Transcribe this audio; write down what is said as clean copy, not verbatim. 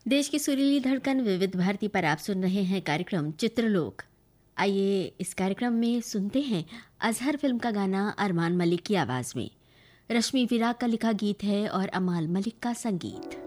देश की सुरीली धड़कन विविध भारती पर आप सुन रहे हैं कार्यक्रम चित्रलोक। आइए इस कार्यक्रम में सुनते हैं अजहर फिल्म का गाना अरमान मलिक की आवाज़ में। रश्मि विराग का लिखा गीत है और अमाल मलिक का संगीत।